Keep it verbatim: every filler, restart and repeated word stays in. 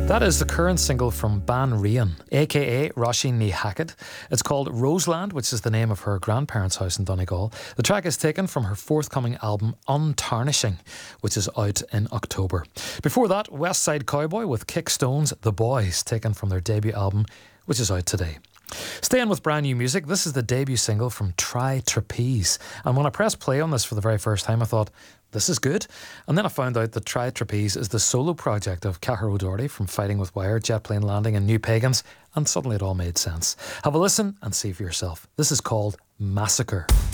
That is the current single from Ban Rian, aka Roisin Ní Hackett. It's called Roseland, which is the name of her grandparents' house in Donegal. The track is taken from her forthcoming album Untarnishing, which is out in October. Before that, West Side Cowboy with Kickstone's The Boys, taken from their debut album, which is out today. Staying with brand new music, this is the debut single from Tri Trapeze. And when I pressed play on this for the very first time, I thought, this is good. And then I found out that Tri Trapeze is the solo project of Cahir O'Doherty from Fighting with Wire, Jet Plane Landing and New Pagans, and suddenly it all made sense. Have a listen and see for yourself. This is called Massacre.